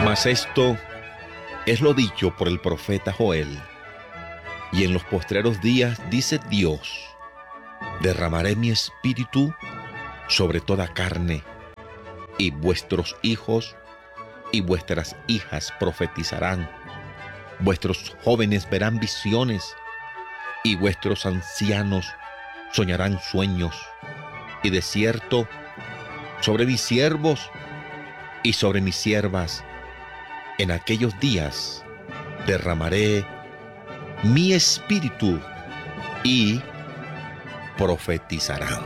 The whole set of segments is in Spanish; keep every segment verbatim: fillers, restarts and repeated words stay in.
Mas esto es lo dicho por el profeta Joel. Y en los postreros días dice Dios: derramaré mi espíritu sobre toda carne, y vuestros hijos y vuestras hijas profetizarán, vuestros jóvenes verán visiones, y vuestros ancianos soñarán sueños. Y de cierto, sobre mis siervos y sobre mis siervas, en aquellos días derramaré mi espíritu y profetizarán.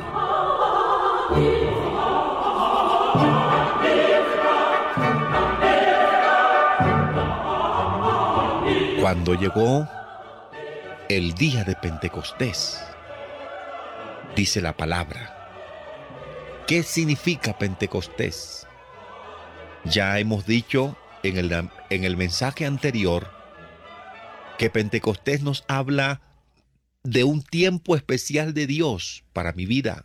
Cuando llegó el día de Pentecostés, dice la palabra. ¿Qué significa Pentecostés? Ya hemos dicho en el, en el mensaje anterior que Pentecostés nos habla de un tiempo especial de Dios para mi vida.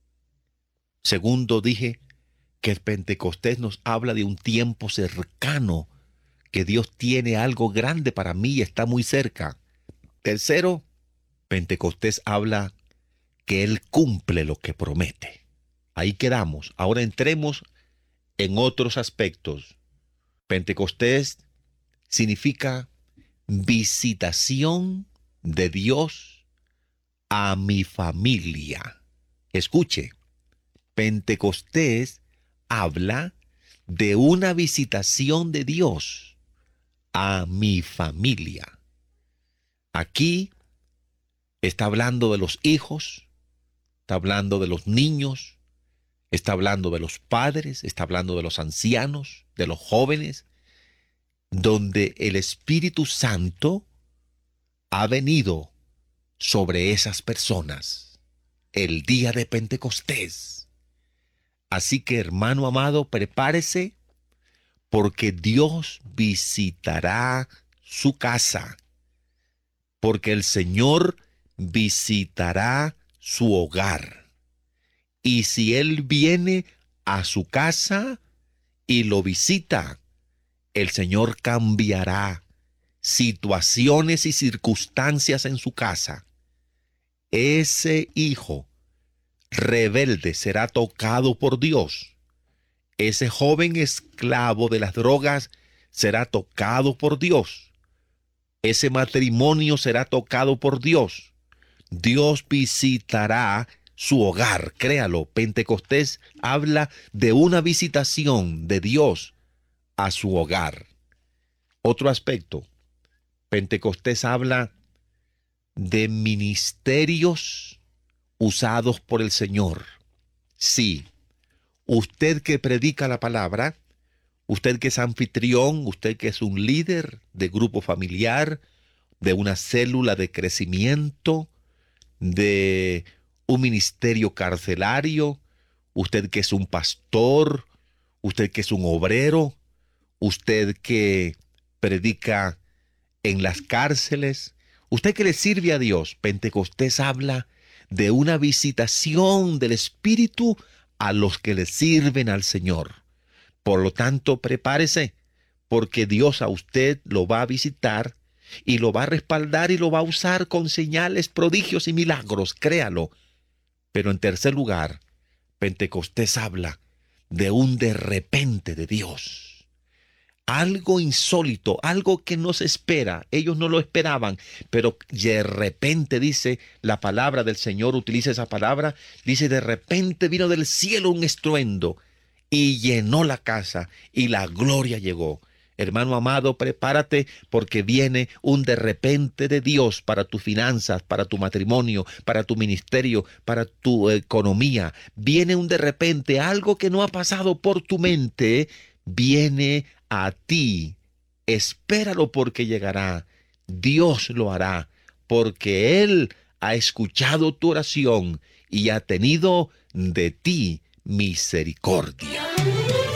Segundo, dije que el Pentecostés nos habla de un tiempo cercano, que Dios tiene algo grande para mí y está muy cerca. Tercero, Pentecostés habla que Él cumple lo que promete. Ahí quedamos. Ahora entremos en otros aspectos. Pentecostés significa visitación de Dios a mi familia. Escuche, Pentecostés habla de una visitación de Dios a mi familia. Aquí está hablando de los hijos, está hablando de los niños, está hablando de los padres, está hablando de los ancianos, de los jóvenes, donde el Espíritu Santo ha venido sobre esas personas el día de Pentecostés. Así que, hermano amado, prepárese, porque Dios visitará su casa, porque el Señor visitará su hogar. Y si Él viene a su casa y lo visita, el Señor cambiará situaciones y circunstancias en su casa. Ese hijo rebelde será tocado por Dios. Ese joven esclavo de las drogas será tocado por Dios. Ese matrimonio será tocado por Dios. Dios visitará su hogar, créalo. Pentecostés habla de una visitación de Dios a su hogar. Otro aspecto, Pentecostés habla de ministerios usados por el Señor. Sí, usted que predica la palabra, usted que es anfitrión, usted que es un líder de grupo familiar, de una célula de crecimiento, de un ministerio carcelario, usted que es un pastor, usted que es un obrero, usted que predica en las cárceles, usted que le sirve a Dios. Pentecostés habla de una visitación del Espíritu a los que le sirven al Señor. Por lo tanto, prepárese, porque Dios a usted lo va a visitar y lo va a respaldar y lo va a usar con señales, prodigios y milagros, créalo. Pero en tercer lugar, Pentecostés habla de un de repente de Dios. Algo insólito, algo que no se espera. Ellos no lo esperaban, pero de repente, dice la palabra del Señor, utiliza esa palabra, dice: de repente vino del cielo un estruendo y llenó la casa y la gloria llegó. Hermano amado, prepárate, porque viene un de repente de Dios para tus finanzas, para tu matrimonio, para tu ministerio, para tu economía. Viene un de repente, algo que no ha pasado por tu mente, viene a ti. Espéralo, porque llegará. Dios lo hará, porque Él ha escuchado tu oración y ha tenido de ti misericordia.